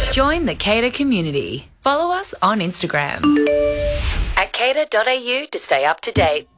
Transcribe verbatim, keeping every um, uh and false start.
Join the Cater community. Follow us on Instagram at cater dot a u to stay up to date.